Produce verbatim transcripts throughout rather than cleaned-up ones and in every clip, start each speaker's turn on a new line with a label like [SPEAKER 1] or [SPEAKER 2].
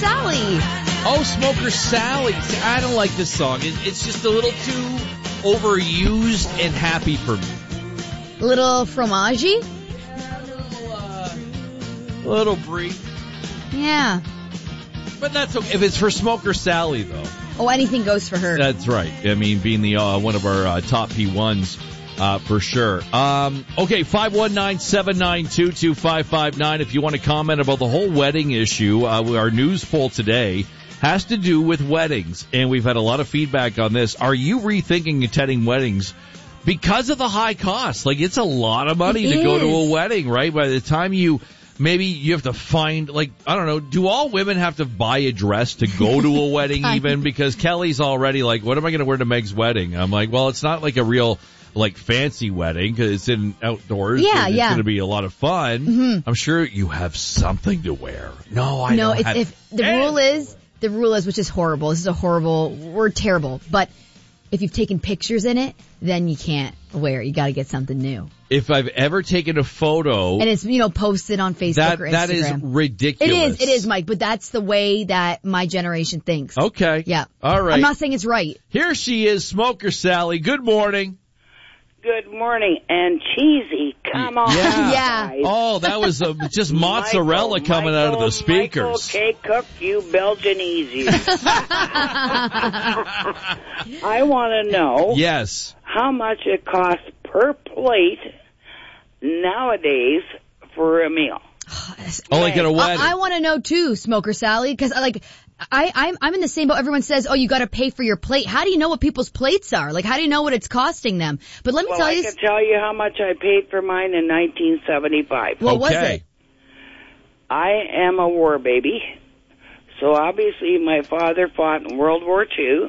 [SPEAKER 1] Sally.
[SPEAKER 2] Oh, Smoker Sally. See, I don't like this song. It, it's just a little too overused and happy for me.
[SPEAKER 1] Little fromagey?
[SPEAKER 2] A little brief.
[SPEAKER 1] Yeah.
[SPEAKER 2] But that's okay. If it's for Smoker Sally, though.
[SPEAKER 1] Oh, anything goes for her.
[SPEAKER 2] That's right. I mean, being the uh, one of our uh, top P ones, uh, for sure. Um, okay, five one nine, seven nine two, two five five nine. If you want to comment about the whole wedding issue, uh, our news poll today has to do with weddings, and we've had a lot of feedback on this. Are you rethinking attending weddings because of the high cost? Like, it's a lot of money
[SPEAKER 1] It
[SPEAKER 2] to go to
[SPEAKER 1] is.
[SPEAKER 2] a wedding, right? By the time you... Maybe you have to find, like, I don't know, do all women have to buy a dress to go to a wedding even? Because Kelly's already like, what am I going to wear to Meg's wedding? I'm like, well, it's not like a real, like, fancy wedding because it's in outdoors.
[SPEAKER 1] Yeah,
[SPEAKER 2] and
[SPEAKER 1] yeah.
[SPEAKER 2] It's going to be a lot of fun.
[SPEAKER 1] Mm-hmm.
[SPEAKER 2] I'm sure you have something to wear. No, I
[SPEAKER 1] no,
[SPEAKER 2] don't
[SPEAKER 1] it's,
[SPEAKER 2] have...
[SPEAKER 1] if the rule is, the rule is, which is horrible. This is a horrible, we're terrible. But if you've taken pictures in it, then you can't wear it. You got to get something new.
[SPEAKER 2] If I've ever taken a photo...
[SPEAKER 1] And it's, you know, posted on Facebook
[SPEAKER 2] that,
[SPEAKER 1] or Instagram.
[SPEAKER 2] That is ridiculous.
[SPEAKER 1] It is, it is, Mike, but that's the way that my generation thinks.
[SPEAKER 2] Okay.
[SPEAKER 1] Yeah.
[SPEAKER 2] All right.
[SPEAKER 1] I'm not saying it's right.
[SPEAKER 2] Here she is, Smoker Sally. Good morning.
[SPEAKER 3] Good morning. And cheesy, come on.
[SPEAKER 2] Yeah.
[SPEAKER 1] Yeah.
[SPEAKER 3] guys.
[SPEAKER 2] Oh, that was uh, just mozzarella
[SPEAKER 3] Michael,
[SPEAKER 2] coming out of the
[SPEAKER 3] Michael,
[SPEAKER 2] speakers.
[SPEAKER 3] Michael K. Cook, you Belgian easy. I want to know
[SPEAKER 2] Yes.
[SPEAKER 3] how much it costs per plate nowadays for a meal.
[SPEAKER 2] Oh, like at a wedding.
[SPEAKER 1] I, I want to know too, Smoker Sally, because like I, I'm I'm in the same boat. Everyone says, "Oh, you got to pay for your plate." How do you know what people's plates are? Like, how do you know what it's costing them? But let me
[SPEAKER 3] Well,
[SPEAKER 1] tell
[SPEAKER 3] I
[SPEAKER 1] you,
[SPEAKER 3] can tell you how much I paid for mine in nineteen seventy-five.
[SPEAKER 1] what was
[SPEAKER 2] Okay.
[SPEAKER 1] it?
[SPEAKER 3] I am a war baby, so obviously my father fought in World War Two.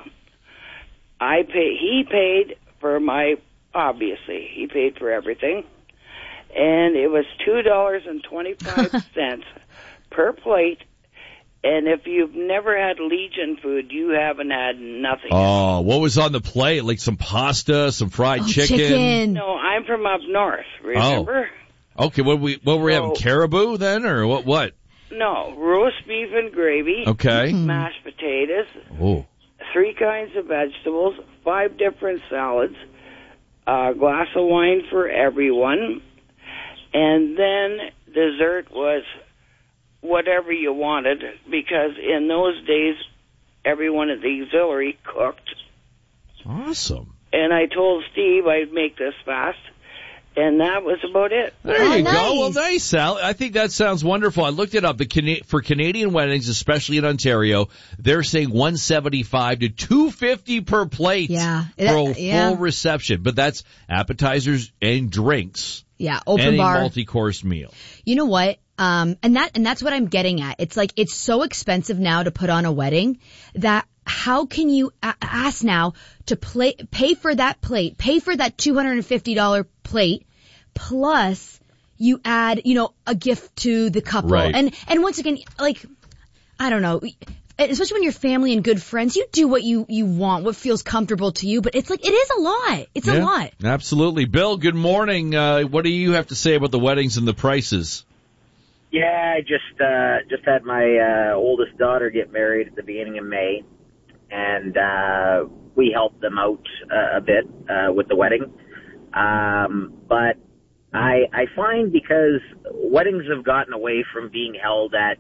[SPEAKER 3] I pay, he paid for my, obviously, he paid for everything. And it was two dollars and twenty-five cents per plate. And if you've never had Legion food, you haven't had nothing.
[SPEAKER 2] Oh, what was on the plate? Like some pasta, some fried
[SPEAKER 1] Oh,
[SPEAKER 2] chicken?
[SPEAKER 1] chicken.
[SPEAKER 3] No, I'm from up north, remember?
[SPEAKER 2] Okay, what we what were we
[SPEAKER 3] So-
[SPEAKER 2] having? Caribou then, or what? What?
[SPEAKER 3] No, roast beef and gravy,
[SPEAKER 2] Okay.
[SPEAKER 3] mashed potatoes,
[SPEAKER 2] Oh,
[SPEAKER 3] three kinds of vegetables, five different salads, a glass of wine for everyone, and then dessert was whatever you wanted, because in those days, everyone at the auxiliary cooked.
[SPEAKER 2] awesome.
[SPEAKER 3] And I told Steve I'd make this fast, and that was about it.
[SPEAKER 2] There
[SPEAKER 1] Oh,
[SPEAKER 2] you
[SPEAKER 1] nice.
[SPEAKER 2] go. Well, nice, Sal. I think that sounds wonderful. I looked it up. The Cana- for Canadian weddings, especially in Ontario, they're saying one seventy-five to two fifty per plate
[SPEAKER 1] Yeah.
[SPEAKER 2] for a
[SPEAKER 1] That- yeah.
[SPEAKER 2] full reception. But that's appetizers and drinks.
[SPEAKER 1] Yeah, open
[SPEAKER 2] and
[SPEAKER 1] bar.
[SPEAKER 2] a multi-course meal.
[SPEAKER 1] You know what? Um, and that, and that's what I'm getting at. It's like, it's so expensive now to put on a wedding that how can you a- ask now to play, pay for that plate, pay for that two hundred fifty dollars plate, plus you add, you know, a gift to the couple.
[SPEAKER 2] Right.
[SPEAKER 1] And, and once again, like, I don't know, especially when you're family and good friends, you do what you, you want, what feels comfortable to you, but it's like, it is a lot. It's a
[SPEAKER 2] Yeah,
[SPEAKER 1] lot.
[SPEAKER 2] absolutely. Bill, good morning. Uh, what do you have to say about the weddings and the prices?
[SPEAKER 4] Yeah, I just uh, just had my uh, oldest daughter get married at the beginning of May, and uh, we helped them out uh, a bit uh, with the wedding. Um, but I I find because weddings have gotten away from being held at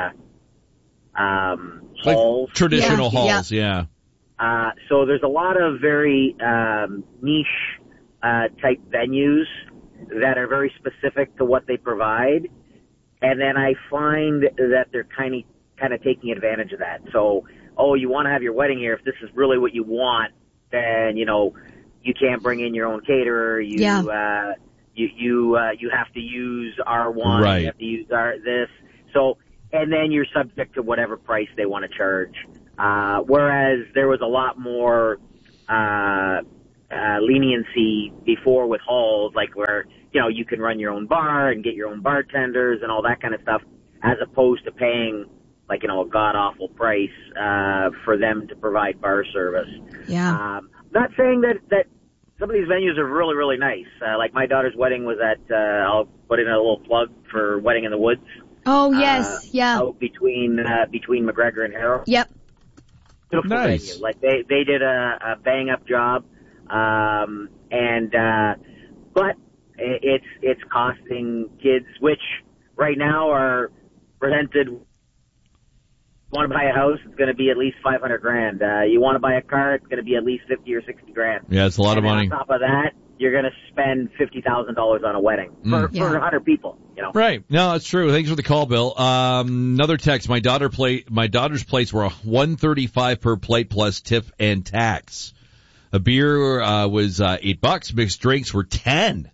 [SPEAKER 4] uh, um,
[SPEAKER 2] Like
[SPEAKER 4] halls,
[SPEAKER 2] traditional
[SPEAKER 1] Yeah,
[SPEAKER 2] halls, yeah.
[SPEAKER 4] uh, so there's a lot of very um, niche uh, type venues that are very specific to what they provide. And then I find that they're kind of kind of taking advantage of that. So, oh, you want to have your wedding here. If this is really what you want, then, you know, you can't bring in your own caterer. You,
[SPEAKER 1] Yeah.
[SPEAKER 4] uh, you, you, uh, you have to use R one.
[SPEAKER 2] Right.
[SPEAKER 4] You have to use our, this. So, and then you're subject to whatever price they want to charge. Uh, whereas there was a lot more, uh, uh, leniency before with halls, like where, you know, you can run your own bar and get your own bartenders and all that kind of stuff, as opposed to paying, like, you know, a god-awful price uh, for them to provide bar service.
[SPEAKER 1] Yeah.
[SPEAKER 4] Um, not saying that, that some of these venues are really, really nice. Uh, like my daughter's wedding was at, uh, I'll put in a little plug for Wedding in the Woods
[SPEAKER 1] Oh, yes.
[SPEAKER 4] Uh,
[SPEAKER 1] yeah.
[SPEAKER 4] Out between, uh, between McGregor and Harrow.
[SPEAKER 1] Yep.
[SPEAKER 4] Beautiful
[SPEAKER 2] Nice.
[SPEAKER 4] venue. Like they, they did a, a bang up job. Um, and, uh, but it's, it's costing kids, which right now are presented. Want to buy a house, it's going to be at least five hundred grand. Uh, you want to buy a car, it's going to be at least fifty or sixty grand.
[SPEAKER 2] Yeah, it's a lot
[SPEAKER 4] and
[SPEAKER 2] of money.
[SPEAKER 4] On top of that, you're going to spend fifty thousand dollars on a wedding for,
[SPEAKER 2] Mm.
[SPEAKER 1] Yeah.
[SPEAKER 4] for one hundred people, you know.
[SPEAKER 2] Right. No, it's true. Thanks for the call, Bill. Um, another text. My daughter plate, my daughter's plates were one thirty-five per plate plus tip and tax. A beer, uh, was, uh, eight bucks. Mixed drinks were ten.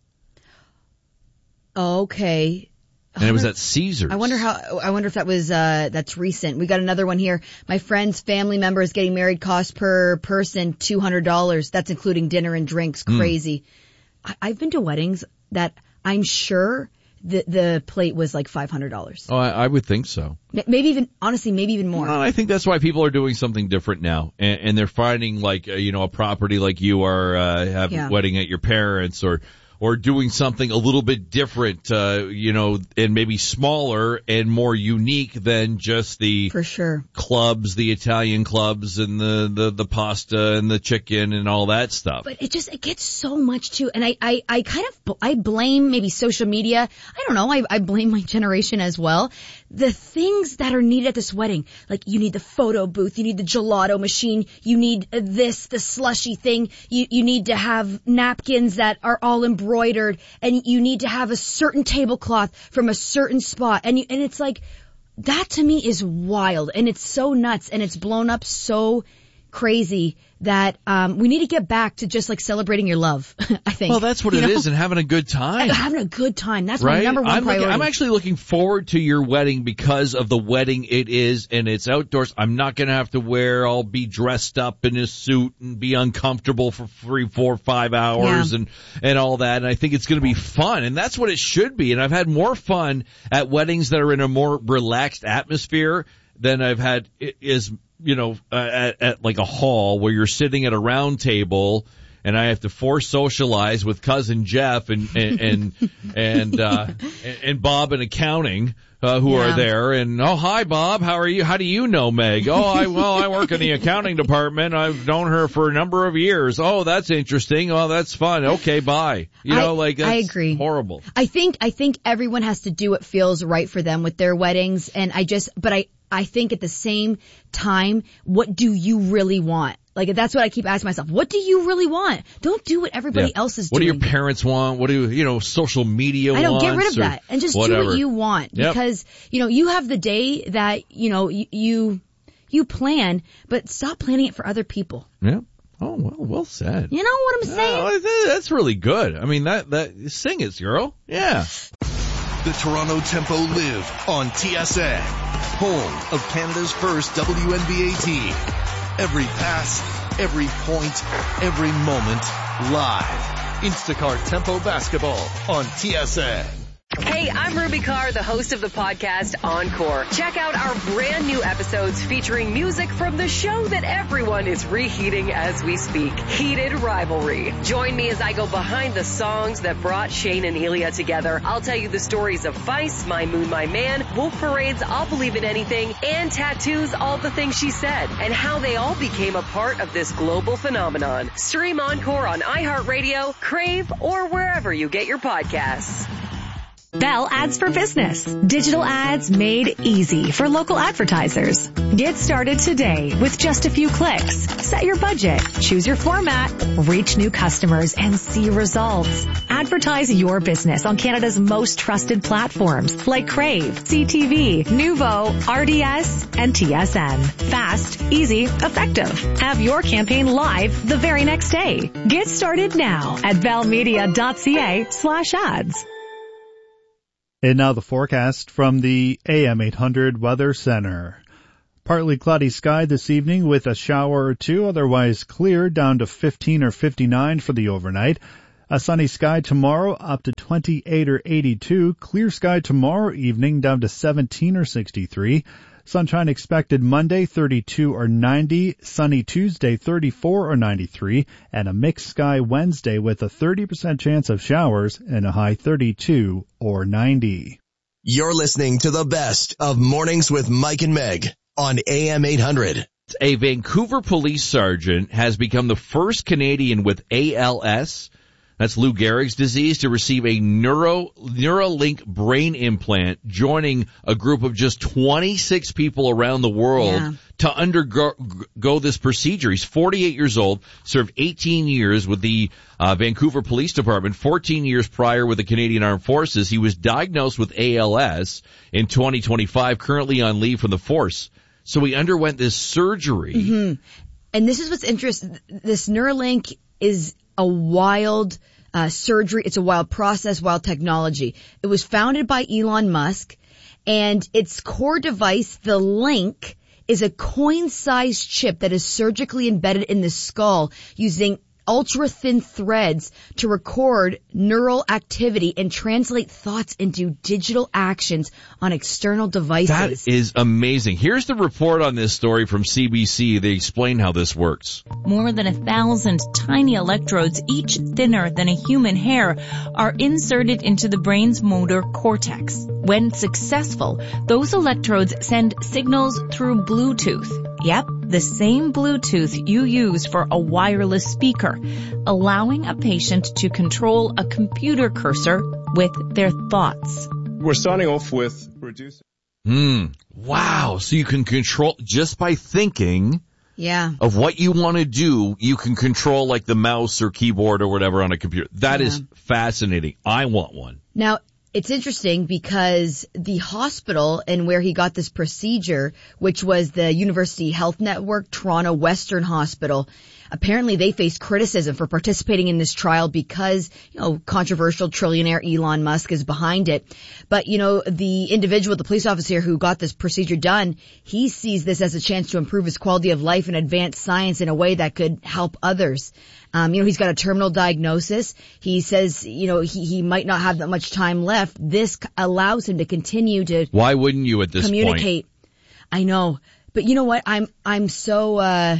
[SPEAKER 1] Okay.
[SPEAKER 2] And it was at Caesars.
[SPEAKER 1] I wonder how, I wonder if that was, uh, that's recent. We got another one here. My friend's family member is getting married, cost per person two hundred dollars. That's including dinner and drinks. Crazy. Mm. I, I've been to weddings that I'm sure the, the plate was like five hundred dollars.
[SPEAKER 2] Oh, I, I would think so.
[SPEAKER 1] Maybe even, honestly, maybe even more.
[SPEAKER 2] Well, I think that's why people are doing something different now. And, and they're finding like, uh, you know, a property like you are, uh, have
[SPEAKER 1] Yeah.
[SPEAKER 2] a wedding at your parents' or, or doing something a little bit different, uh, you know, and maybe smaller and more unique than just the
[SPEAKER 1] For sure.
[SPEAKER 2] clubs, the Italian clubs and the, the, the pasta and the chicken and all that stuff.
[SPEAKER 1] But it just, it gets so much too. And I, I, I kind of, I blame maybe social media. I don't know. I, I blame my generation as well. The things that are needed at this wedding, like you need the photo booth, you need the gelato machine, you need this, the slushy thing, you, you need to have napkins that are all embroidered, and you need to have a certain tablecloth from a certain spot. And you, and it's like, that to me is wild, and it's so nuts, and it's blown up so crazy that um we need to get back to just like celebrating your love. I think.
[SPEAKER 2] Well, that's what
[SPEAKER 1] You
[SPEAKER 2] it
[SPEAKER 1] know?
[SPEAKER 2] is, and having a good time.
[SPEAKER 1] Having a good time. That's
[SPEAKER 2] Right?
[SPEAKER 1] my number one
[SPEAKER 2] I'm, looking,
[SPEAKER 1] priority.
[SPEAKER 2] I'm actually looking forward to your wedding because of the wedding it is, and it's outdoors. I'm not going to have to wear, I'll be dressed up in a suit and be uncomfortable for three, four, five hours
[SPEAKER 1] Yeah.
[SPEAKER 2] and, and all that. And I think it's going to be fun, and that's what it should be. And I've had more fun at weddings that are in a more relaxed atmosphere than I've had is, you know, uh, at, at like a hall where you're sitting at a round table and I have to force socialize with cousin Jeff and, and, and, and, uh, and Bob in accounting, uh, who
[SPEAKER 1] Yeah.
[SPEAKER 2] are there. And, oh, hi, Bob. How are you? How do you know Meg? Oh, I, well, I work in the accounting department. I've known her for a number of years. Oh, that's interesting. Oh, that's fun. Okay, bye. You know,
[SPEAKER 1] I-
[SPEAKER 2] like, that's
[SPEAKER 1] I agree.
[SPEAKER 2] horrible.
[SPEAKER 1] I think, I think everyone has to do what feels right for them with their weddings. And I just, but I, I think at the same time, what do you really want? Like, that's what I keep asking myself. What do you really want? Don't do what everybody
[SPEAKER 2] Yeah.
[SPEAKER 1] else is
[SPEAKER 2] What do
[SPEAKER 1] doing.
[SPEAKER 2] your parents want? What do, you know, social media
[SPEAKER 1] I don't get rid
[SPEAKER 2] wants
[SPEAKER 1] of
[SPEAKER 2] or
[SPEAKER 1] that and just
[SPEAKER 2] whatever.
[SPEAKER 1] do what you want,
[SPEAKER 2] Yep.
[SPEAKER 1] because, you know, you have the day that, you know, you, you, you plan, but stop planning it for other people.
[SPEAKER 2] Yeah. Oh, well, well said.
[SPEAKER 1] You know what I'm saying?
[SPEAKER 2] Oh, that- that's really good. I mean, that, that, sing it, girl. Yeah.
[SPEAKER 5] The Toronto Tempo live on T S N, home of Canada's first W N B A team. Every pass, every point, every moment, live. Instacart Tempo Basketball on T S N.
[SPEAKER 6] Hey, I'm Ruby Carr, the host of the podcast Encore. Check out our brand new episodes featuring music from the show that everyone is reheating as we speak, Heated Rivalry. Join me as I go behind the songs that brought Shane and Ilya together. I'll tell you the stories of Vice, My Moon, My Man, Wolf Parade's I'll Believe in Anything, and Tattoos, All the Things She Said, and how they all became a part of this global phenomenon. Stream Encore on iHeartRadio, Crave, or wherever you get your podcasts.
[SPEAKER 7] Bell Ads for Business. Digital ads made easy for local advertisers. Get started today with just a few clicks. Set your budget, choose your format, reach new customers, and see results. Advertise your business on Canada's most trusted platforms like Crave, C T V, Nuvo, R D S, and T S N. Fast, easy, effective. Have your campaign live the very next day. Get started now at bellmedia.ca slash ads.
[SPEAKER 8] And now the forecast from the A M eight hundred Weather Center. Partly cloudy sky this evening with a shower or two, otherwise clear, down to fifteen or fifty-nine for the overnight. A sunny sky tomorrow up to twenty-eight or eighty-two. Clear sky tomorrow evening down to seventeen or sixty-three. Sunshine expected Monday, thirty-two or ninety. Sunny Tuesday, thirty-four or ninety-three. And a mixed sky Wednesday with a thirty percent chance of showers and a high thirty-two or ninety.
[SPEAKER 5] You're listening to the best of Mornings with Mike and Meg on A M eight hundred.
[SPEAKER 2] A Vancouver police sergeant has become the first Canadian with A L S, that's Lou Gehrig's disease, to receive a neuro Neuralink brain implant, joining a group of just twenty-six people around the world yeah. to undergo go this procedure. He's forty-eight years old, served eighteen years with the uh, Vancouver Police Department, fourteen years prior with the Canadian Armed Forces. He was diagnosed with A L S in twenty twenty-five, currently on leave from the force. So he underwent this surgery.
[SPEAKER 1] Mm-hmm. And this is what's interesting. This Neuralink is a wild uh, surgery. It's a wild process, wild technology. It was founded by Elon Musk, and its core device, the Link, is a coin-sized chip that is surgically embedded in the skull using ultra-thin threads to record neural activity and translate thoughts into digital actions on external devices.
[SPEAKER 2] That is amazing. Here's the report on this story from C B C. They explain how this works.
[SPEAKER 9] More than a thousand tiny electrodes, each thinner than a human hair, are inserted into the brain's motor cortex. When successful, those electrodes send signals through Bluetooth. Yep, the same Bluetooth you use for a wireless speaker, allowing a patient to control a computer cursor with their thoughts.
[SPEAKER 10] We're starting off with reducing.
[SPEAKER 2] Hmm. Wow. So you can control just by thinking
[SPEAKER 1] yeah.
[SPEAKER 2] of what you want to do, you can control like the mouse or keyboard or whatever on a computer. That yeah. is fascinating. I want one.
[SPEAKER 1] Now, it's interesting because the hospital and where he got this procedure, which was the University Health Network, Toronto Western Hospital, apparently they faced criticism for participating in this trial because, you know, controversial trillionaire Elon Musk is behind it. But, you know, the individual, the police officer who got this procedure done, he sees this as a chance to improve his quality of life and advance science in a way that could help others. Um, you know, he's got a terminal diagnosis. He says, you know, he, he might not have that much time left. This allows him to continue to
[SPEAKER 2] Why wouldn't you at this
[SPEAKER 1] communicate.
[SPEAKER 2] point?
[SPEAKER 1] I know. But you know what? I'm, I'm so, uh,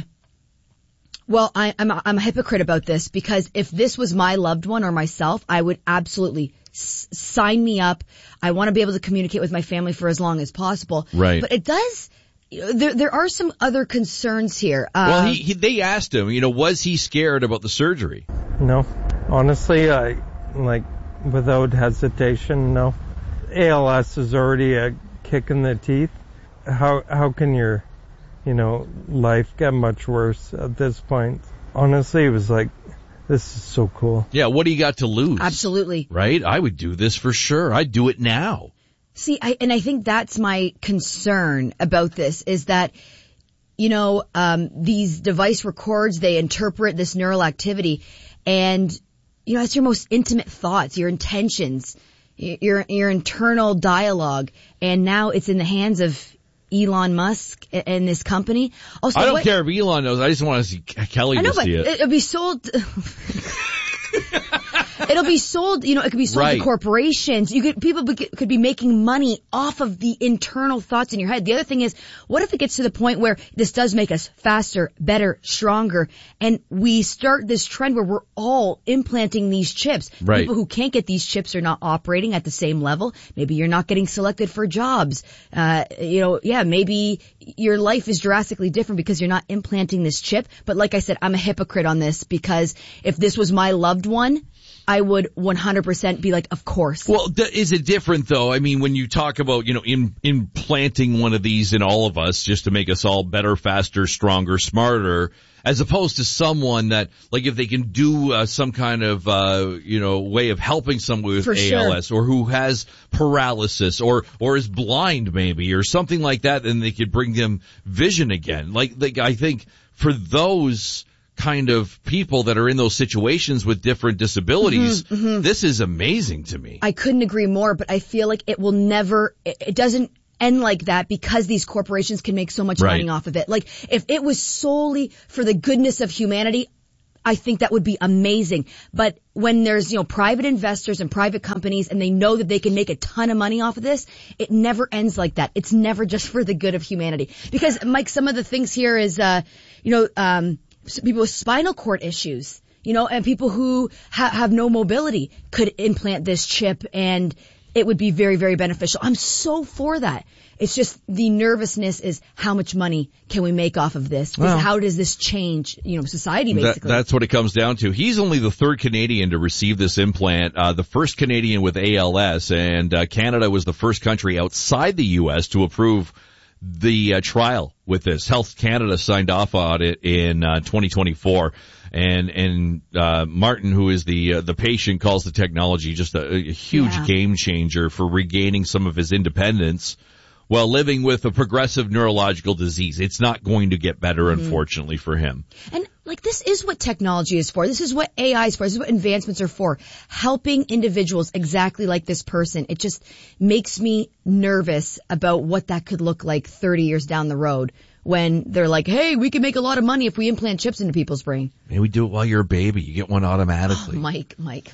[SPEAKER 1] well, I, I'm, I'm a hypocrite about this because if this was my loved one or myself, I would absolutely s- sign me up. I want to be able to communicate with my family for as long as possible.
[SPEAKER 2] Right.
[SPEAKER 1] But it does, There, there are some other concerns here. Uh,
[SPEAKER 2] well, he, he, they asked him, you know, was he scared about the surgery?
[SPEAKER 11] No. Honestly, I, like, without hesitation, no. A L S is already a kick in the teeth. How, how can your, you know, life get much worse at this point? Honestly, it was like, this is so cool.
[SPEAKER 2] Yeah, what do you got to lose?
[SPEAKER 1] Absolutely.
[SPEAKER 2] Right? I would do this for sure. I'd do it now.
[SPEAKER 1] See, I, and I think that's my concern about this is that, you know, um, these device records, they interpret this neural activity and, you know, it's your most intimate thoughts, your intentions, your, your internal dialogue. And now it's in the hands of Elon Musk and this company. Also,
[SPEAKER 2] I don't
[SPEAKER 1] what,
[SPEAKER 2] care if Elon knows. I just want to see Kelly
[SPEAKER 1] I know,
[SPEAKER 2] to
[SPEAKER 1] but
[SPEAKER 2] see it.
[SPEAKER 1] It'll be sold. It'll be sold, you know, it could be sold
[SPEAKER 2] right.
[SPEAKER 1] to corporations. You could, people be, could be making money off of the internal thoughts in your head. The other thing is, what if it gets to the point where this does make us faster, better, stronger, and we start this trend where we're all implanting these chips.
[SPEAKER 2] Right.
[SPEAKER 1] People who can't get these chips are not operating at the same level. Maybe you're not getting selected for jobs. Uh, you know, yeah, maybe your life is drastically different because you're not implanting this chip. But like I said, I'm a hypocrite on this because if this was my loved one, I would one hundred percent be like, of course.
[SPEAKER 2] Well, th- is it different though? I mean, when you talk about, you know, in, implanting one of these in all of us just to make us all better, faster, stronger, smarter, as opposed to someone that, like, if they can do uh, some kind of, uh, you know, way of helping someone with
[SPEAKER 1] For
[SPEAKER 2] A L S
[SPEAKER 1] sure.
[SPEAKER 2] or who has paralysis or, or is blind maybe or something like that, then they could bring them vision again. Like, like I think for those kind of people that are in those situations with different disabilities,
[SPEAKER 1] mm-hmm, mm-hmm.
[SPEAKER 2] this is amazing to me.
[SPEAKER 1] I couldn't agree more, but I feel like it will never, it, it doesn't end like that because these corporations can make so much
[SPEAKER 2] right.
[SPEAKER 1] money off of it. Like, if it was solely for the goodness of humanity, I think that would be amazing. But when there's, you know, private investors and private companies and they know that they can make a ton of money off of this, it never ends like that. It's never just for the good of humanity. Because, Mike, some of the things here is, uh, you know, um, people with spinal cord issues, you know, and people who ha- have no mobility could implant this chip and it would be very, very beneficial. I'm so for that. It's just the nervousness is how much money can we make off of this?
[SPEAKER 2] Well,
[SPEAKER 1] how does this change, you know, society basically?
[SPEAKER 2] That, that's what it comes down to. He's only the third Canadian to receive this implant, uh, the first Canadian with A L S, and uh, Canada was the first country outside the U S to approve the uh, trial with this. Health Canada signed off on it in uh, twenty twenty-four. And, and, uh, Martin, who is the, uh, the patient, calls the technology just a, a huge yeah. game changer for regaining some of his independence while living with a progressive neurological disease. It's not going to get better, mm-hmm. unfortunately, for him.
[SPEAKER 1] And, like, this is what technology is for. This is what A I is for. This is what advancements are for. Helping individuals exactly like this person. It just makes me nervous about what that could look like thirty years down the road when they're like, hey, we can make a lot of money if we implant chips into people's brain.
[SPEAKER 2] Maybe we do it while you're a baby. You get one automatically.
[SPEAKER 1] Oh, Mike, Mike,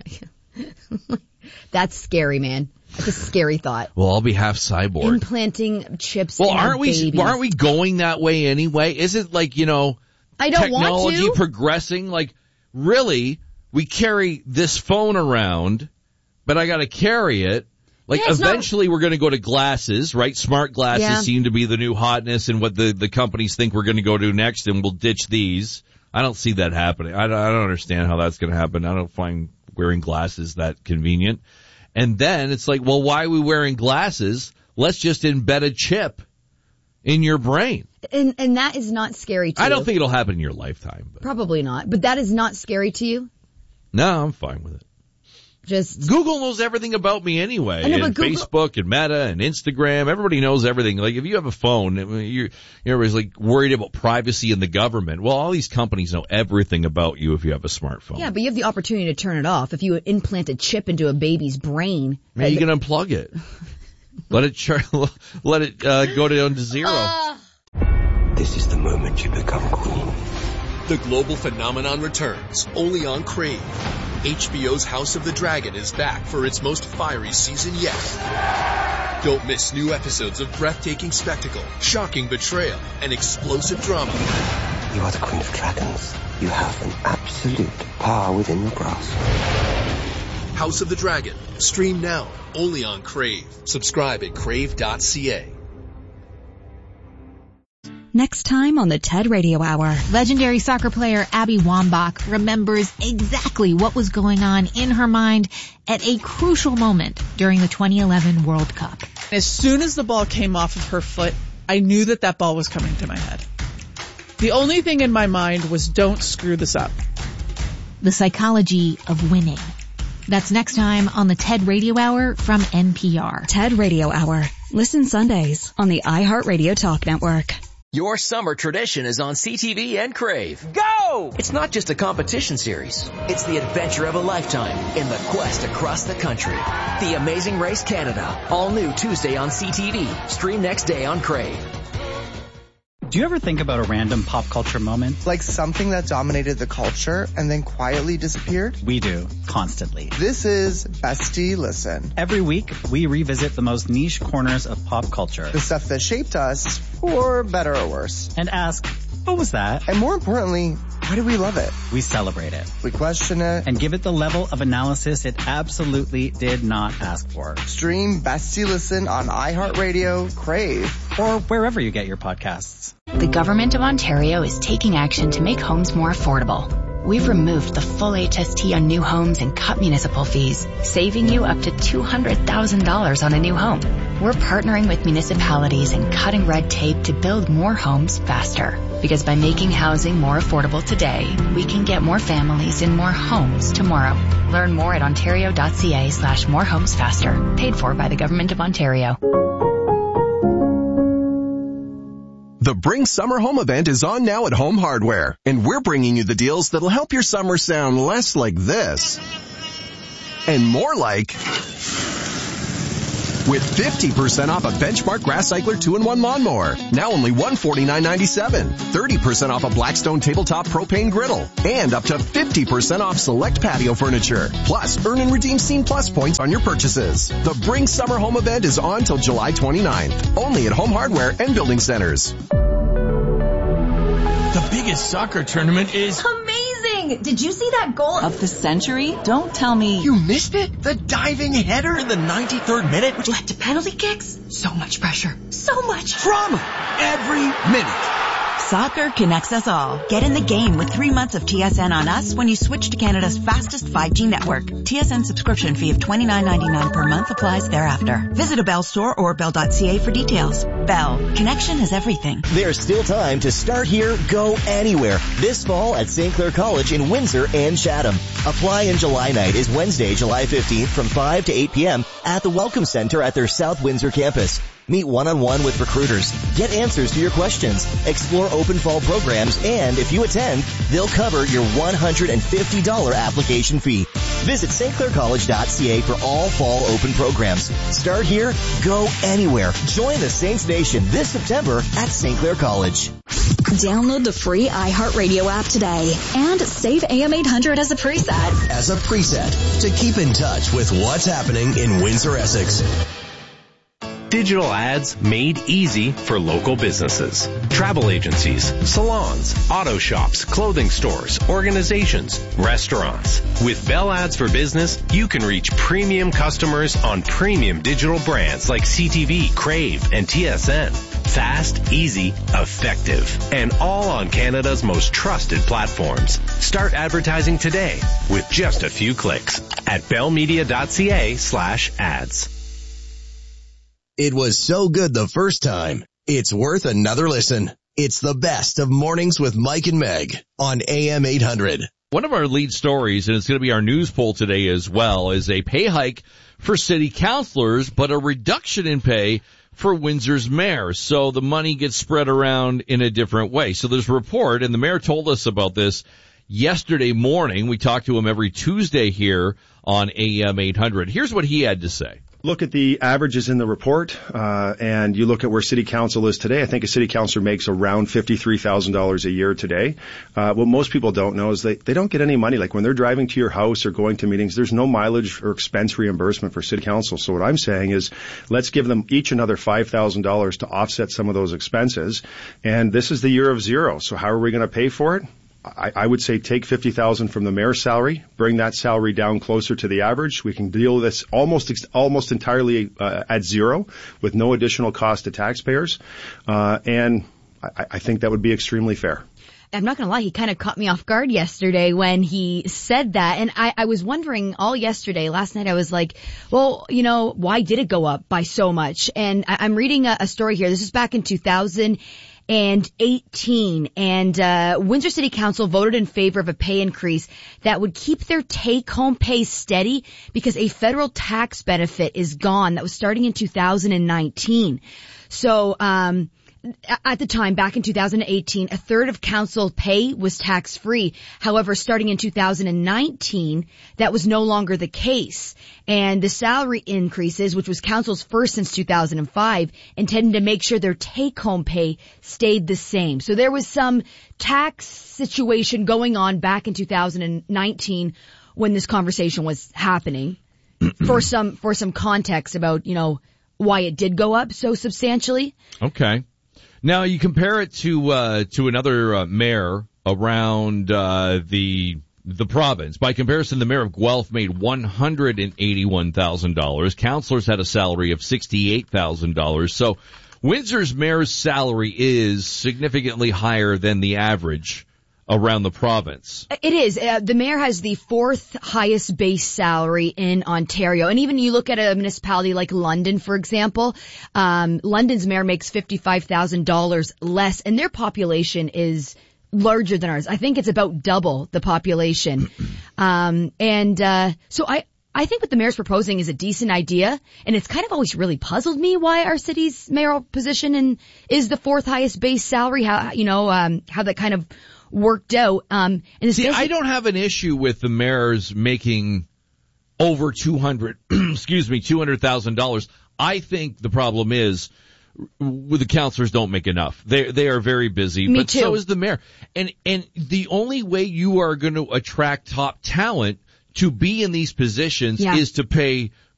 [SPEAKER 1] Mike. That's scary, man. That's a scary thought.
[SPEAKER 2] Well, I'll be half cyborg.
[SPEAKER 1] Implanting chips
[SPEAKER 2] well,
[SPEAKER 1] in
[SPEAKER 2] aren't we,
[SPEAKER 1] babies.
[SPEAKER 2] aren't we going that way anyway? Is it like, you know,
[SPEAKER 1] I don't
[SPEAKER 2] technology
[SPEAKER 1] want to.
[SPEAKER 2] progressing? Like, really, we carry this phone around, but I got to carry it. Like, yeah, eventually not... we're going to go to glasses, right? Smart glasses yeah. seem to be the new hotness and what the, the companies think we're going to go to next, and we'll ditch these. I don't see that happening. I don't, I don't understand how that's going to happen. I don't find wearing glasses that convenient. And then it's like, well, why are we wearing glasses? Let's just embed a chip in your brain.
[SPEAKER 1] And and that is not scary to you.
[SPEAKER 2] I don't think it'll happen in your lifetime. But.
[SPEAKER 1] Probably not. But that is not scary to you?
[SPEAKER 2] No, I'm fine with it.
[SPEAKER 1] Just
[SPEAKER 2] Google knows everything about me anyway.
[SPEAKER 1] know,
[SPEAKER 2] and
[SPEAKER 1] Google...
[SPEAKER 2] Facebook and Meta and Instagram, everybody knows everything. Like, if you have a phone, you're, everybody's like worried about privacy in the government. Well, all these companies know everything about you if you have a smartphone.
[SPEAKER 1] Yeah, but you have the opportunity to turn it off. If you implant a chip into a baby's brain.
[SPEAKER 2] Maybe you can unplug it. Let it char- let it uh, go down to zero. Uh...
[SPEAKER 12] This is the moment you become queen.
[SPEAKER 13] The global phenomenon returns, only on Crave. H B O's House of the Dragon is back for its most fiery season yet. Don't miss new episodes of breathtaking spectacle, shocking betrayal, and explosive drama.
[SPEAKER 12] You are the Queen of Dragons. You have an absolute power within your grasp.
[SPEAKER 13] House of the Dragon. Stream now, only on Crave. Subscribe at crave dot c a.
[SPEAKER 7] Next time on the TED Radio Hour.
[SPEAKER 14] Legendary soccer player Abby Wambach remembers exactly what was going on in her mind at a crucial moment during the twenty eleven World Cup.
[SPEAKER 15] As soon as the ball came off of her foot, I knew that that ball was coming to my head. The only thing in my mind was, don't screw this up.
[SPEAKER 14] The psychology of winning. That's next time on the TED Radio Hour from N P R.
[SPEAKER 7] TED Radio Hour. Listen Sundays on the iHeartRadio Talk Network.
[SPEAKER 16] Your summer tradition is on C T V and Crave. Go! It's not just a competition series. It's the adventure of a lifetime in the quest across the country. The Amazing Race Canada. All new Tuesday on C T V. Stream next day on Crave.
[SPEAKER 17] Do you ever think about a random pop culture moment?
[SPEAKER 18] Like something that dominated the culture and then quietly disappeared?
[SPEAKER 17] We do, constantly.
[SPEAKER 18] This is Bestie Listen.
[SPEAKER 17] Every week, we revisit the most niche corners of pop culture.
[SPEAKER 18] The stuff that shaped us, for better or worse.
[SPEAKER 17] And ask, what was that?
[SPEAKER 18] And more importantly, why do we love it?
[SPEAKER 17] We celebrate it.
[SPEAKER 18] We question it.
[SPEAKER 17] And give it the level of analysis it absolutely did not ask for.
[SPEAKER 18] Stream Bestie Listen on iHeartRadio, Crave,
[SPEAKER 17] or wherever you get your podcasts.
[SPEAKER 19] The Government of Ontario is taking action to make homes more affordable. We've removed the full H S T on new homes and cut municipal fees, saving you up to two hundred thousand dollars on a new home. We're partnering with municipalities and cutting red tape to build more homes faster. Because by making housing more affordable today, we can get more families in more homes tomorrow. Learn more at ontario.ca slash more homes faster. Paid for by the Government of Ontario.
[SPEAKER 20] The Bring Summer Home event is on now at Home Hardware, and we're bringing you the deals that'll help your summer sound less like this and more like with fifty percent off a Benchmark Grass Cycler two in one lawnmower, now only one hundred forty-nine dollars and ninety-seven cents, thirty percent off a Blackstone tabletop propane griddle, and up to fifty percent off select patio furniture. Plus, earn and redeem Scene Plus points on your purchases. The Bring Summer Home event is on till July twenty-ninth, only at Home Hardware and Building Centers.
[SPEAKER 21] The biggest soccer tournament is
[SPEAKER 22] amazing!
[SPEAKER 21] amazing. Did you see that goal of the century? Don't tell me.
[SPEAKER 22] You missed it? The diving header in the ninety-third minute,
[SPEAKER 21] which led to penalty kicks? So much pressure. So much
[SPEAKER 22] drama. Every minute.
[SPEAKER 21] Soccer connects us all. Get in the game with three months of T S N on us when you switch to Canada's fastest five G network. T S N subscription fee of twenty-nine ninety-nine per month applies thereafter. Visit a Bell store or bell dot c a for details. Bell. Connection is everything.
[SPEAKER 23] There's still time to start here, go anywhere. This fall at Saint Clair College in Windsor and Chatham. Apply in July night is Wednesday, July fifteenth from five to eight p.m. at the Welcome Center at their South Windsor campus. Meet one-on-one with recruiters, get answers to your questions, explore open fall programs, and if you attend, they'll cover your one hundred fifty dollars application fee. Visit s t clair college dot c a for all fall open programs. Start here, go anywhere. Join the Saints Nation this September at Saint Clair College.
[SPEAKER 21] Download the free iHeartRadio app today and save A M eight hundred as a preset.
[SPEAKER 24] As a preset to keep in touch with what's happening in Windsor, Essex.
[SPEAKER 25] Digital ads made easy for local businesses. Travel agencies, salons, auto shops, clothing stores, organizations, restaurants. With Bell Ads for Business, you can reach premium customers on premium digital brands like C T V, Crave, and T S N. Fast, easy, effective, and all on Canada's most trusted platforms. Start advertising today with just a few clicks at bellmedia dot c a slash ads.
[SPEAKER 24] It was so good the first time, it's worth another listen. It's the best of Mornings with Mike and Meg on A M eight hundred.
[SPEAKER 2] One of our lead stories, and it's going to be our news poll today as well, is a pay hike for city councilors, but a reduction in pay for Windsor's mayor. So the money gets spread around in a different way. So there's a report, and the mayor told us about this yesterday morning. We talk to him every Tuesday here on A M eight hundred. Here's what he had to say.
[SPEAKER 10] Look at the averages in the report, uh, and you look at where city council is today. I think a city councilor makes around fifty-three thousand dollars a year today. Uh, what most people don't know is they, they don't get any money. Like when they're driving to your house or going to meetings, there's no mileage or expense reimbursement for city council. So what I'm saying is let's give them each another five thousand dollars to offset some of those expenses. And this is the year of zero. So how are we going to pay for it? I, I would say take fifty thousand dollars from the mayor's salary, bring that salary down closer to the average. We can deal with this almost almost entirely uh, at zero with no additional cost to taxpayers, uh, and I, I think that would be extremely fair.
[SPEAKER 1] I'm not going to lie, he kind of caught me off guard yesterday when he said that. And I, I was wondering all yesterday, last night, I was like, well, you know, why did it go up by so much? And I, I'm reading a, a story here. This is back in two thousand eighteen, and uh Windsor City Council voted in favor of a pay increase that would keep their take-home pay steady because a federal tax benefit is gone that was starting in two thousand nineteen. So, um at the time, back in two thousand eighteen, a third of council pay was tax-free. However, starting in two thousand nineteen, that was no longer the case. And the salary increases, which was council's first since two thousand five, intended to make sure their take-home pay stayed the same. So there was some tax situation going on back in two thousand nineteen when this conversation was happening. for some, for some context about, you know, why it did go up so substantially.
[SPEAKER 2] Okay. Now you compare it to uh to another uh, mayor around uh the the province. By comparison, the mayor of Guelph made one hundred eighty-one thousand dollars. Councilors had a salary of sixty-eight thousand dollars. So Windsor's mayor's salary is significantly higher than the average around the province.
[SPEAKER 1] It is. Uh, the mayor has the fourth highest base salary in Ontario. And even you look at a municipality like London, for example, um, London's mayor makes fifty-five thousand dollars less, and their population is larger than ours. I think it's about double the population. Um, and, uh, so I, I think what the mayor's proposing is a decent idea, and it's kind of always really puzzled me why our city's mayoral position in, is the fourth highest base salary, how, you know, um, how that kind of worked out. Um, and
[SPEAKER 2] See, I don't have an issue with the mayors making over two hundred, excuse me, two hundred thousand dollars. I think the problem is with the councilors don't make enough. They they are very busy,
[SPEAKER 1] Me
[SPEAKER 2] but
[SPEAKER 1] too.
[SPEAKER 2] so is the mayor. And and the only way you are going to attract top talent to be in these positions
[SPEAKER 1] Yeah.
[SPEAKER 2] is to pay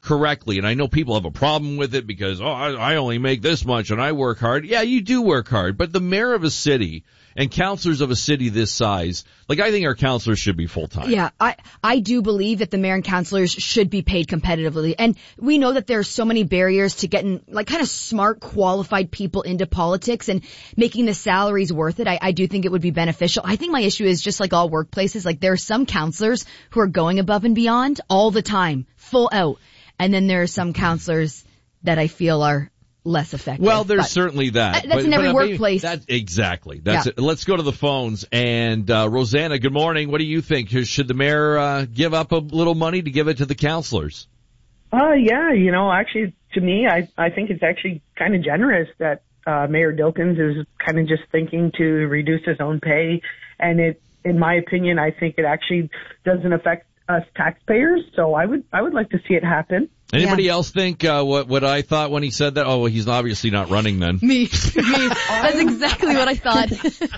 [SPEAKER 2] correctly, and I know people have a problem with it because, oh, I, I only make this much and I work hard. Yeah, you do work hard, but the mayor of a city and councilors of a city this size, like I think our councilors should be full-time.
[SPEAKER 1] Yeah, I, I do believe that the mayor and councilors should be paid competitively. And we know that there are so many barriers to getting like kind of smart, qualified people into politics and making the salaries worth it. I, I do think it would be beneficial. I think my issue is just like all workplaces, like there are some councilors who are going above and beyond all the time, full out. And then there are some councilors that I feel are less effective.
[SPEAKER 2] Well, there's
[SPEAKER 1] but
[SPEAKER 2] certainly that.
[SPEAKER 1] That's
[SPEAKER 2] but,
[SPEAKER 1] in every
[SPEAKER 2] but
[SPEAKER 1] workplace.
[SPEAKER 2] That, exactly. That's
[SPEAKER 1] yeah.
[SPEAKER 2] it. Let's go to the phones. And uh, Rosanna, good morning. What do you think? Should the mayor uh, give up a little money to give it to the councilors?
[SPEAKER 3] Uh, yeah, you know, actually, to me, I, I think it's actually kind of generous that uh, Mayor Dilkens is kind of just thinking to reduce his own pay. And it, in my opinion, I think it actually doesn't affect us taxpayers. So I would, I would like to see it happen.
[SPEAKER 2] Anybody
[SPEAKER 3] yeah.
[SPEAKER 2] else think uh, what what I thought when he said that? Oh, well, he's obviously not running then.
[SPEAKER 1] Me, me. That's exactly what I thought.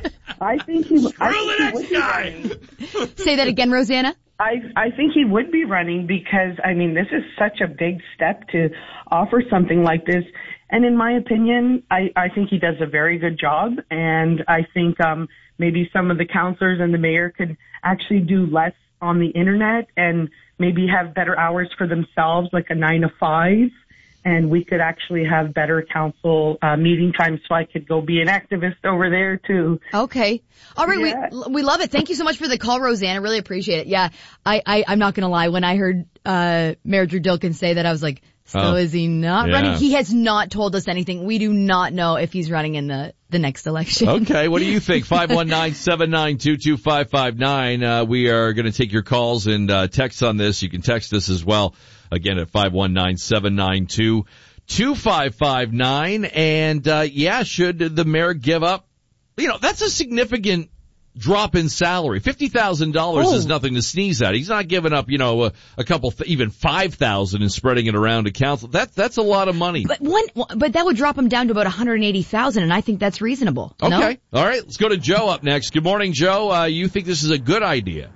[SPEAKER 3] I think he. I think he would be
[SPEAKER 1] Say that again, Rosanna.
[SPEAKER 3] I I think he would be running because I mean this is such a big step to offer something like this, and in my opinion, I I think he does a very good job, and I think um maybe some of the councilors and the mayor could actually do less on the internet and maybe have better hours for themselves, like a nine to five, and we could actually have better council uh, meeting times so I could go be an activist over there too.
[SPEAKER 1] Okay. All right.
[SPEAKER 3] Yeah.
[SPEAKER 1] We, we love it. Thank you so much for the call, Rosanna. Really appreciate it. Yeah. I, I, I'm not going to lie. When I heard, uh, Mayor Drew Dilkens say that, I was like, so
[SPEAKER 2] oh.
[SPEAKER 1] is he not
[SPEAKER 2] yeah.
[SPEAKER 1] running? He has not told us anything. We do not know if he's running in the, the next election.
[SPEAKER 2] Okay. What do you think? five one nine, seven nine two, two five five nine. Uh, we are going to take your calls and, uh, text on this. You can text us as well. Again at five one nine, seven nine two, two five five nine. And, uh, yeah, should the mayor give up? You know, that's a significant drop in salary. fifty thousand dollars
[SPEAKER 1] oh.
[SPEAKER 2] is nothing to sneeze at. He's not giving up, you know, a, a couple, th- even five thousand and spreading it around to council. That's, that's a lot of money.
[SPEAKER 1] But one, but that would drop him down to about one hundred eighty thousand, and I think that's reasonable.
[SPEAKER 2] Okay.
[SPEAKER 1] No?
[SPEAKER 2] All right. Let's go to Joe up next. Good morning, Joe. Uh, you think this is a good idea?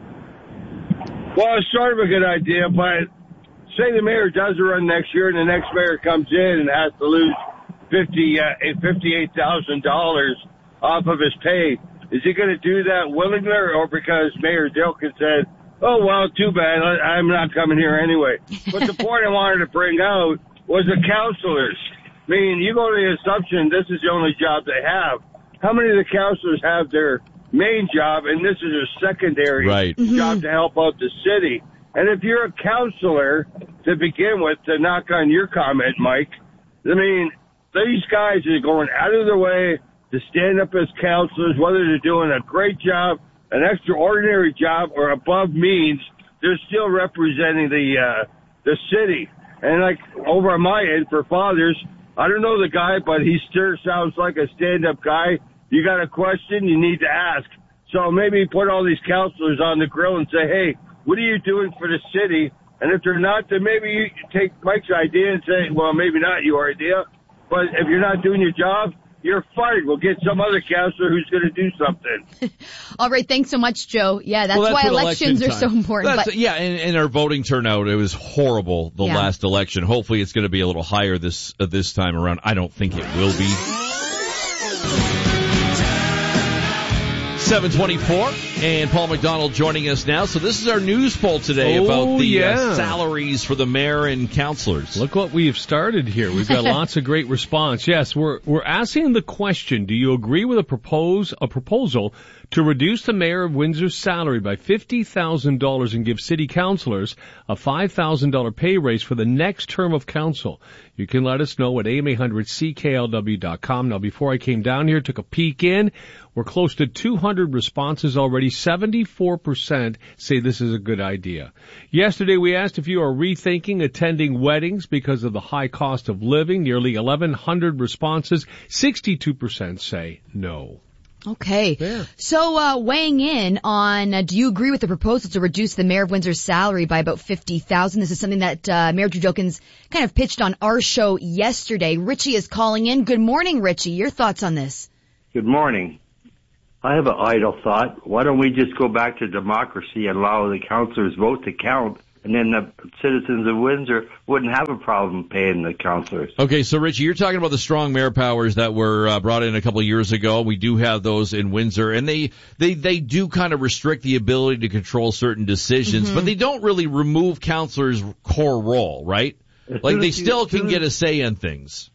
[SPEAKER 4] Well, it's sort of a good idea, but say the mayor does run next year and the next mayor comes in and has to lose fifty, uh, fifty-eight thousand dollars off of his pay. Is he going to do that willingly or because Mayor Dilkens said, oh, well, too bad, I'm not coming here anyway. But the point I wanted to bring out was the councilors. I mean, you go to the assumption this is the only job they have. How many of the councilors have their main job and this is their secondary
[SPEAKER 2] right.
[SPEAKER 4] job mm-hmm. to help out the city? And if you're a councilor, to begin with, to knock on your comment, Mike, I mean, these guys are going out of their way to stand up as councilors, whether they're doing a great job, an extraordinary job, or above means, they're still representing the uh, the city. And like over on my end for fathers, I don't know the guy, but he still sounds like a stand-up guy. You got a question, you need to ask. So maybe put all these councilors on the grill and say, hey, what are you doing for the city? And if they're not, then maybe you take Mike's idea and say, well, maybe not your idea, but if you're not doing your job, you're fired. We'll get some other counselor who's going to do something.
[SPEAKER 1] All right. Thanks so much, Joe. Yeah, that's,
[SPEAKER 2] well, that's
[SPEAKER 1] why
[SPEAKER 2] elections
[SPEAKER 1] election are so important.
[SPEAKER 2] That's,
[SPEAKER 1] but
[SPEAKER 2] yeah, and, and our voting turnout, it was horrible the
[SPEAKER 1] yeah.
[SPEAKER 2] last election. Hopefully it's going to be a little higher this uh, this time around. I don't think it will be. seven twenty-four, and Paul McDonald joining us now. So this is our news poll today
[SPEAKER 5] oh,
[SPEAKER 2] about the
[SPEAKER 5] yeah.
[SPEAKER 2] uh, salaries for the mayor and councilors.
[SPEAKER 5] Look what we've started here. We've got lots of great response. Yes, we're we're asking the question, do you agree with a propose a proposal to reduce the mayor of Windsor's salary by fifty thousand dollars and give city councilors a five thousand dollars pay raise for the next term of council? You can let us know at A M eight hundred C K L W dot com. Now, before I came down here, took a peek in. We're close to two hundred responses already. seventy-four percent say this is a good idea. Yesterday, we asked if you are rethinking attending weddings because of the high cost of living. Nearly eleven hundred responses. sixty-two percent say no.
[SPEAKER 1] Okay.
[SPEAKER 5] There.
[SPEAKER 1] So, uh, weighing in on, uh, do you agree with the proposal to reduce the mayor of Windsor's salary by about fifty thousand dollars? This is something that, uh, Mayor Drew Dilkens kind of pitched on our show yesterday. Richie is calling in. Good morning, Richie. Your thoughts on this?
[SPEAKER 6] Good morning. I have an idle thought. Why don't we just go back to democracy and allow the councilors' vote to count and then the citizens of Windsor wouldn't have a problem paying the councilors.
[SPEAKER 2] Okay, so Richie, you're talking about the strong mayor powers that were uh, brought in a couple of years ago. We do have those in Windsor, and they they they do kind of restrict the ability to control certain decisions, mm-hmm. but they don't really remove councilors' core role, right?
[SPEAKER 6] As
[SPEAKER 2] like they
[SPEAKER 6] you,
[SPEAKER 2] still can
[SPEAKER 6] as,
[SPEAKER 2] get a say in things.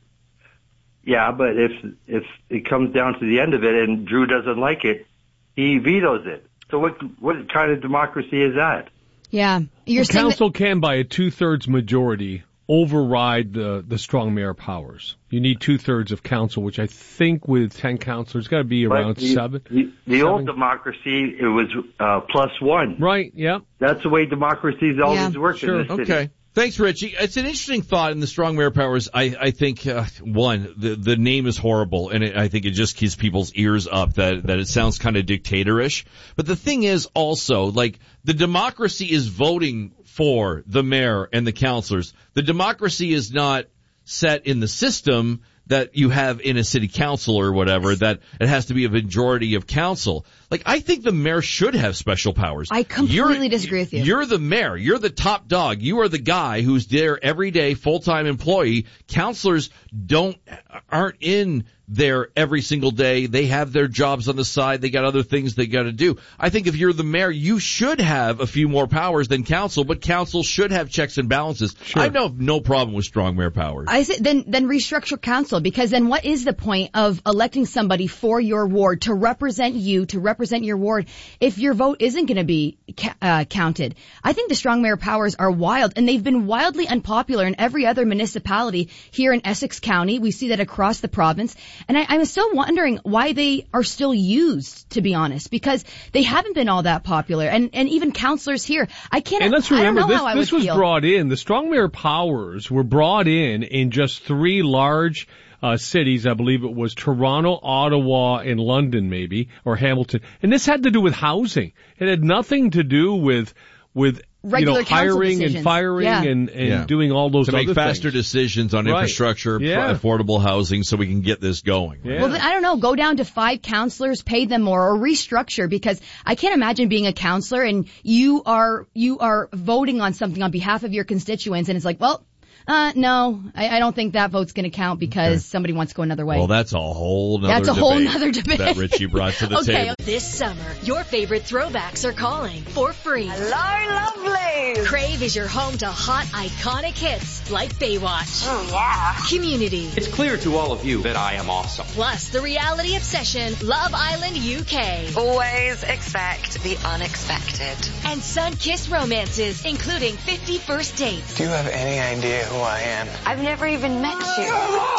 [SPEAKER 6] Yeah, but if if it comes down to the end of it and Drew doesn't like it, he vetoes it. So what what kind of democracy is that?
[SPEAKER 1] Yeah, you're
[SPEAKER 5] the council that- can, by a two-thirds majority, override the the strong mayor powers. You need two-thirds of council, which I think with ten councilors, got to be around
[SPEAKER 6] the,
[SPEAKER 5] seven.
[SPEAKER 6] The, the
[SPEAKER 5] seven.
[SPEAKER 6] old democracy, it was uh, plus one.
[SPEAKER 5] Right. Yeah.
[SPEAKER 6] That's the way democracies always
[SPEAKER 1] yeah,
[SPEAKER 6] work
[SPEAKER 5] sure.
[SPEAKER 6] in this city.
[SPEAKER 2] Okay. Thanks, Richie. It's an interesting thought in the strong mayor powers. I, I think, uh, one, the, the name is horrible, and it, I think it just keeps people's ears up that, that it sounds kind of dictatorish. But the thing is also, like, the democracy is voting for the mayor and the councilors. The democracy is not set in the system that you have in a city council or whatever, that it has to be a majority of council. Like, I think the mayor should have special powers.
[SPEAKER 1] I completely
[SPEAKER 2] you're,
[SPEAKER 1] disagree with you.
[SPEAKER 2] You're the mayor. You're the top dog. You are the guy who's there every day, full-time employee. Councilors don't, aren't in there every single day. They have their jobs on the side. They got other things they got to do. I think if you're the mayor, you should have a few more powers than council, but council should have checks and balances. Sure. I have no, no problem with strong mayor powers.
[SPEAKER 1] I say, then, then restructure council, because then what is the point of electing somebody for your ward to represent you, to represent your ward, if your vote isn't going to be ca- uh, counted? I think the strong mayor powers are wild, and they've been wildly unpopular in every other municipality here in Essex County. We see that across the province. And I, I'm still wondering why they are still used, to be honest, because they haven't been all that popular. And, and even councillors here, I can't,
[SPEAKER 5] and let's remember,
[SPEAKER 1] I don't know
[SPEAKER 5] this,
[SPEAKER 1] how I
[SPEAKER 5] this
[SPEAKER 1] would
[SPEAKER 5] was
[SPEAKER 1] feel.
[SPEAKER 5] brought in, the strong mayor powers were brought in in just three large uh, cities. I believe it was Toronto, Ottawa, and London maybe, or Hamilton. And this had to do with housing. It had nothing to do with, with,
[SPEAKER 1] Regular
[SPEAKER 5] you know, hiring
[SPEAKER 1] decisions.
[SPEAKER 5] and firing
[SPEAKER 1] yeah.
[SPEAKER 5] and, and
[SPEAKER 2] yeah.
[SPEAKER 5] doing all those
[SPEAKER 2] to
[SPEAKER 5] other
[SPEAKER 2] make faster
[SPEAKER 5] things.
[SPEAKER 2] decisions on
[SPEAKER 5] right.
[SPEAKER 2] infrastructure,
[SPEAKER 5] yeah.
[SPEAKER 2] affordable housing, so we can get this going.
[SPEAKER 5] Yeah.
[SPEAKER 1] Well, then, I don't know, go down to five counselors, pay them more, or restructure, because I can't imagine being a counselor and you are, you are voting on something on behalf of your constituents, and it's like, well, Uh, no, I, I don't think that vote's going to count because okay. somebody wants to go another way.
[SPEAKER 2] Well, that's a whole nother
[SPEAKER 1] That's a
[SPEAKER 2] debate
[SPEAKER 1] whole nother debate
[SPEAKER 2] that Richie brought to the
[SPEAKER 8] okay,
[SPEAKER 2] table.
[SPEAKER 8] This summer, your favorite throwbacks are calling for free.
[SPEAKER 9] Hello, lovely.
[SPEAKER 8] Crave is your home to hot, iconic hits like Baywatch.
[SPEAKER 9] Oh, yeah.
[SPEAKER 8] Community.
[SPEAKER 11] It's clear to all of you that I am awesome.
[SPEAKER 8] Plus, the reality obsession, Love Island U K.
[SPEAKER 9] Always expect the unexpected.
[SPEAKER 8] And sun-kissed romances, including fifty First Dates.
[SPEAKER 12] Do you have any idea who I am?
[SPEAKER 9] I've never even met you.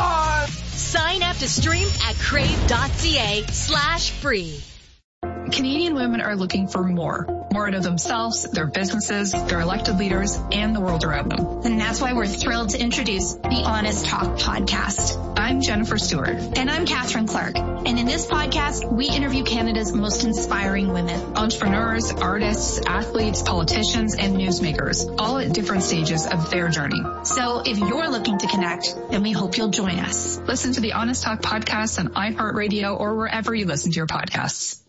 [SPEAKER 8] Sign up to stream at crave.ca slash free.
[SPEAKER 13] Canadian women are looking for more. More out of themselves, their businesses, their elected leaders, and the world around them.
[SPEAKER 26] And that's why we're thrilled to introduce the Honest Talk podcast.
[SPEAKER 13] I'm Jennifer Stewart.
[SPEAKER 26] And I'm Catherine Clark. And in this podcast, we interview Canada's most inspiring women.
[SPEAKER 13] Entrepreneurs, artists, athletes, politicians, and newsmakers, all at different stages of their journey.
[SPEAKER 26] So if you're looking to connect, then we hope you'll join us.
[SPEAKER 13] Listen to the Honest Talk podcast on iHeartRadio or wherever you listen to your podcasts.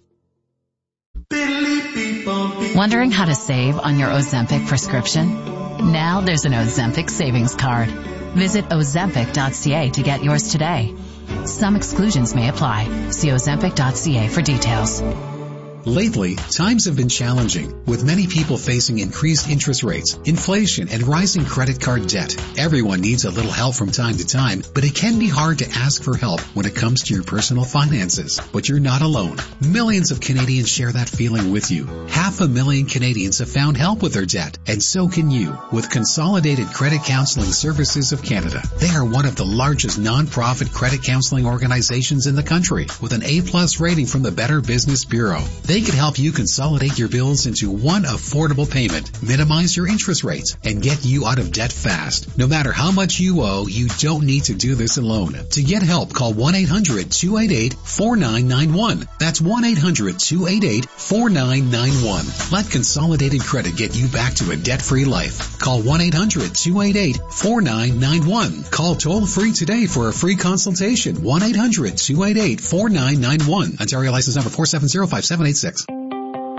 [SPEAKER 27] Wondering how to save on your Ozempic prescription? Now there's an Ozempic savings card. Visit ozempic dot c a to get yours today. Some exclusions may apply. See ozempic dot c a for details.
[SPEAKER 28] Lately, times have been challenging, with many people facing increased interest rates, inflation, and rising credit card debt. Everyone needs a little help from time to time, but it can be hard to ask for help when it comes to your personal finances. But you're not alone. Millions of Canadians share that feeling with you. Half a million Canadians have found help with their debt, and so can you, with Consolidated Credit Counseling Services of Canada. They are one of the largest non-profit credit counseling organizations in the country, with an A-plus rating from the Better Business Bureau. They can help you consolidate your bills into one affordable payment, minimize your interest rates, and get you out of debt fast. No matter how much you owe, you don't need to do this alone. To get help, call one eight hundred two eight eight four nine nine one. That's one eight hundred two eight eight four nine nine one. Let Consolidated Credit get you back to a debt-free life. Call one eight hundred two eight eight four nine nine one. Call toll-free today for a free consultation. one eight hundred two eight eight four nine nine one. Ontario license number four seven zero five seven eight six.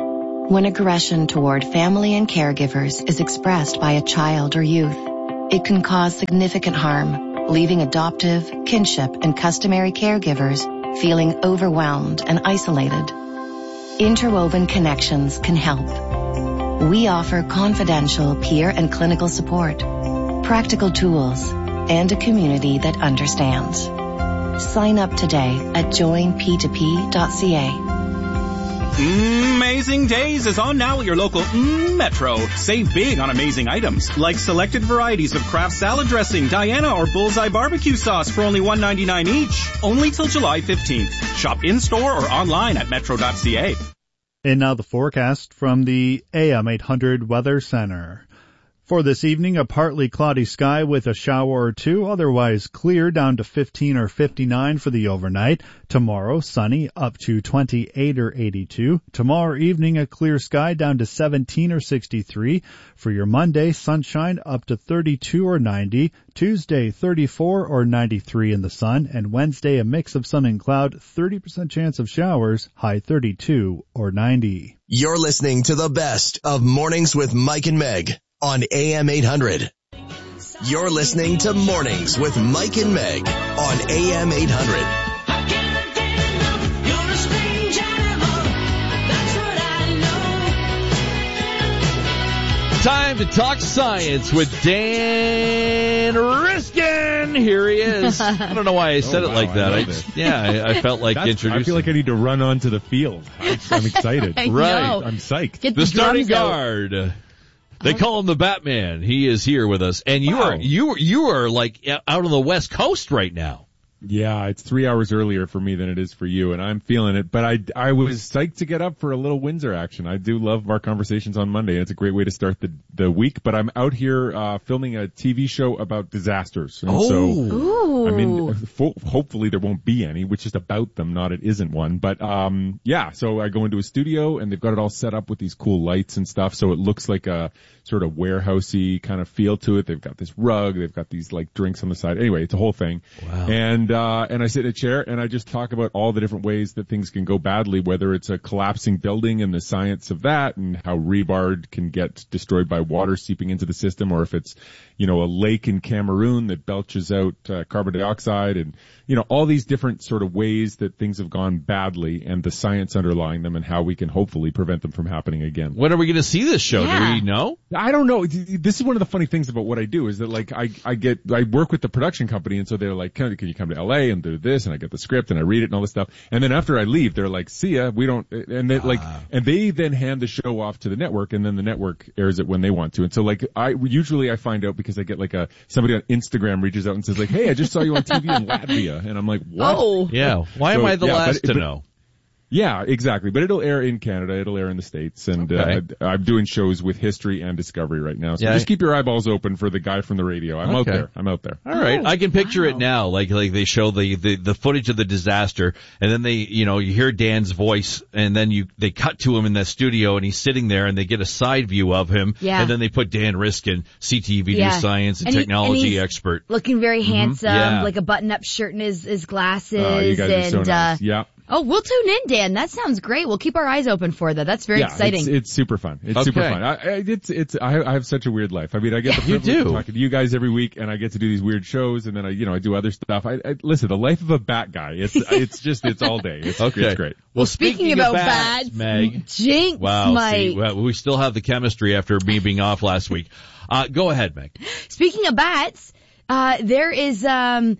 [SPEAKER 7] when aggression toward family and caregivers is expressed by a child or youth. It can cause significant harm, leaving adoptive, kinship, and customary caregivers feeling overwhelmed and isolated. Interwoven Connections can help. We offer confidential peer and clinical support, practical tools, and a community that understands. Sign up today at join p two p dot c a.
[SPEAKER 14] Amazing Days is on now at your local mm, Metro. Save big on amazing items, like selected varieties of Kraft salad dressing, Diana or Bullseye barbecue sauce for only one ninety-nine each. Only till July fifteenth. Shop in-store or online at metro dot c a.
[SPEAKER 15] And now the forecast from the A M eight hundred Weather Center. For this evening, a partly cloudy sky with a shower or two, otherwise clear down to fifteen or fifty-nine for the overnight. Tomorrow, sunny up to twenty-eight or eighty-two. Tomorrow evening, a clear sky down to seventeen or sixty-three. For your Monday, sunshine up to thirty-two or ninety. Tuesday, thirty-four or ninety-three in the sun. And Wednesday, a mix of sun and cloud, thirty percent chance of showers, high thirty-two or ninety.
[SPEAKER 24] You're listening to the best of Mornings with Mike and Meg on A M eight hundred. You're listening to Mornings with Mike and Meg on A M eight hundred.
[SPEAKER 2] Time to talk science with Dan Riskin. Here he is. I don't know why I said
[SPEAKER 16] oh,
[SPEAKER 2] it
[SPEAKER 16] wow,
[SPEAKER 2] like that.
[SPEAKER 16] I,
[SPEAKER 2] I yeah, I, I felt like introducing.
[SPEAKER 16] I feel like I need to run onto the field. I'm, I'm excited.
[SPEAKER 1] I
[SPEAKER 2] right.
[SPEAKER 1] know.
[SPEAKER 16] I'm psyched.
[SPEAKER 1] Get
[SPEAKER 2] the,
[SPEAKER 1] the
[SPEAKER 2] starting
[SPEAKER 1] drums out.
[SPEAKER 2] guard. They call him the Batman. He is here with us, and you wow. are you you are like out on the West Coast right now.
[SPEAKER 16] Yeah, it's three hours earlier for me than it is for you, and I'm feeling it. But I, I was psyched to get up for a little Windsor action. I do love our conversations on Monday, and it's a great way to start the the week. But I'm out here uh filming a T V show about disasters. And
[SPEAKER 2] oh,
[SPEAKER 16] so
[SPEAKER 1] Ooh.
[SPEAKER 16] I mean, fo- hopefully there won't be any, which is about them, not it isn't one. But um yeah, so I go into a studio, and they've got it all set up with these cool lights and stuff, so it looks like a sort of warehousey kind of feel to it. They've got this rug, they've got these like drinks on the side. Anyway, it's a whole thing.
[SPEAKER 2] Wow.
[SPEAKER 16] And uh and I sit in a chair and I just talk about all the different ways that things can go badly, whether it's a collapsing building and the science of that, and how rebar can get destroyed by water seeping into the system, or if it's, you know, a lake in Cameroon that belches out uh, carbon dioxide, and, you know, all these different sort of ways that things have gone badly and the science underlying them and how we can hopefully prevent them from happening again.
[SPEAKER 2] When are we going to see this show?
[SPEAKER 1] Yeah.
[SPEAKER 2] Do we know?
[SPEAKER 16] I don't know. This is one of the funny things about what I do, is that like I, I get, I work with the production company, and so they're like, can, can you come to L A and do this? And I get the script and I read it and all this stuff. And then after I leave, they're like, see ya, we don't, and they like,
[SPEAKER 2] Ah.
[SPEAKER 16] and they then hand the show off to the network, and then the network airs it when they want to. And so like, I, usually I find out because I get like a, somebody on Instagram reaches out and says like, hey, I just saw you on T V in Latvia. And I'm like, what?
[SPEAKER 1] Oh.
[SPEAKER 2] Yeah. Why
[SPEAKER 16] So,
[SPEAKER 2] am I the
[SPEAKER 16] yeah,
[SPEAKER 2] last
[SPEAKER 16] but-
[SPEAKER 2] to
[SPEAKER 16] but-
[SPEAKER 2] know?
[SPEAKER 16] Yeah, exactly. But it'll air in Canada. It'll air in the States. And
[SPEAKER 2] Okay.
[SPEAKER 16] uh, I'm doing shows with History and Discovery right now. So
[SPEAKER 2] Yeah.
[SPEAKER 16] just keep your eyeballs open for the guy from the radio. I'm out
[SPEAKER 2] Okay.
[SPEAKER 16] there. I'm out there.
[SPEAKER 2] All right, I can picture
[SPEAKER 1] wow.
[SPEAKER 2] it now. Like, like they show the, the, the footage of the disaster, and then they, you know, you hear Dan's voice, and then you, they cut to him in the studio, and he's sitting there, and they get a side view of him,
[SPEAKER 1] Yeah.
[SPEAKER 2] and then they put Dan Riskin, C T V
[SPEAKER 1] Yeah.
[SPEAKER 2] News science and,
[SPEAKER 1] And he-
[SPEAKER 2] technology
[SPEAKER 1] and he's
[SPEAKER 2] expert.
[SPEAKER 1] Looking very handsome,
[SPEAKER 2] Yeah.
[SPEAKER 1] like a button-up shirt and his, his glasses.
[SPEAKER 16] Oh, you guys
[SPEAKER 1] and,
[SPEAKER 16] are so nice.
[SPEAKER 1] uh,
[SPEAKER 16] Yeah.
[SPEAKER 1] Oh, we'll tune in, Dan. That sounds great. We'll keep our eyes open for that. That's very
[SPEAKER 16] yeah,
[SPEAKER 1] exciting.
[SPEAKER 16] It's, it's super fun. It's
[SPEAKER 2] Okay.
[SPEAKER 16] super fun. I, I, it's, it's, I, I have such a weird life. I mean, I get the
[SPEAKER 2] You
[SPEAKER 16] privilege
[SPEAKER 2] do.
[SPEAKER 16] of talking to you guys every week, and I get to do these weird shows, and then I, you know, I do other stuff. I, I listen, the life of a bat guy. It's, it's just, it's all day. It's,
[SPEAKER 2] Okay.
[SPEAKER 16] it's great.
[SPEAKER 2] Well,
[SPEAKER 1] Speaking,
[SPEAKER 2] speaking,
[SPEAKER 1] about
[SPEAKER 2] of bats,
[SPEAKER 1] bats,
[SPEAKER 2] Meg.
[SPEAKER 1] jinx,
[SPEAKER 2] Wow,
[SPEAKER 1] Mike.
[SPEAKER 2] see, well, we still have the chemistry after me being off last week. Uh, go ahead, Meg.
[SPEAKER 1] Speaking of bats, uh, there is, um,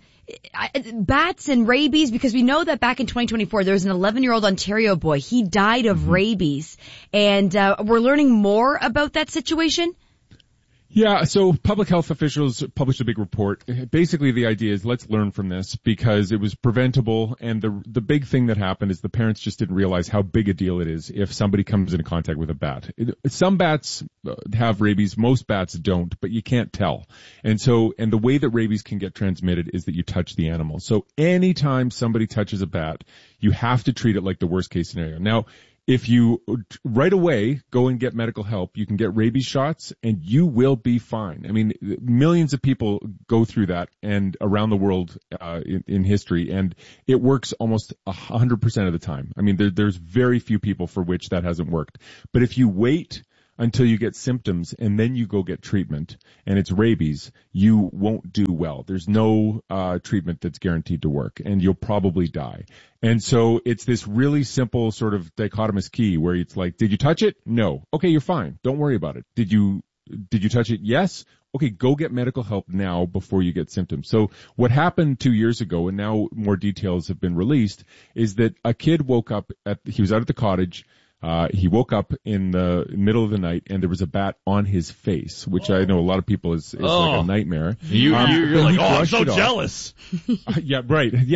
[SPEAKER 1] bats and rabies, because we know that back in twenty twenty-four there was an eleven year old Ontario boy. He died of rabies, and uh, we're learning more about that situation.
[SPEAKER 16] Yeah, so public health officials published a big report. Basically, the idea is let's learn from this because it was preventable, and the the big thing that happened is the parents just didn't realize how big a deal it is if somebody comes into contact with a bat. It, some bats have rabies, most bats don't, but you can't tell. And so, and the way that rabies can get transmitted is that you touch the animal. So anytime somebody touches a bat, you have to treat it like the worst case scenario. Now, if you right away go and get medical help, you can get rabies shots and you will be fine. I mean, millions of people go through that and around the world uh, in, in history, and it works almost one hundred percent of the time. I mean, there, there's very few people for which that hasn't worked. But if you wait until you get symptoms and then you go get treatment and it's rabies, you won't do well. There's no uh treatment that's guaranteed to work, and you'll probably die. And so it's this really simple sort of dichotomous key where it's like, did you touch it? No. Okay, you're fine. Don't worry about it. Did you did you touch it? Yes. Okay, go get medical help now before you get symptoms. So what happened two years ago, and now more details have been released, is that a kid woke up at he was out at the cottage. Uh, he woke up in the middle of the night and there was a bat on his face, which I know a lot of people is, is
[SPEAKER 2] oh.
[SPEAKER 16] like a nightmare.
[SPEAKER 2] You,
[SPEAKER 16] um,
[SPEAKER 2] you're like, oh, I'm so
[SPEAKER 16] jealous. uh, yeah, right. Yeah.